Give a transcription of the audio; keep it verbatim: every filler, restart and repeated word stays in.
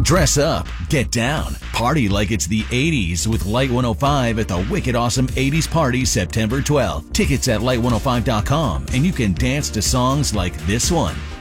Dress up, get down, party like it's the eighties with Light one oh five at the Wicked Awesome eighties Party September twelfth. Tickets at light one oh five dot com, and you can dance to songs like this one.